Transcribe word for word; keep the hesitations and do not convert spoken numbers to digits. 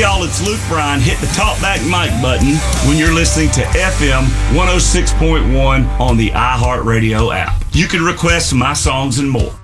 y'all, it's Luke Bryan. Hit the talk back mic button when you're listening to F M one oh six point one on the iHeartRadio app. You can request my songs and more.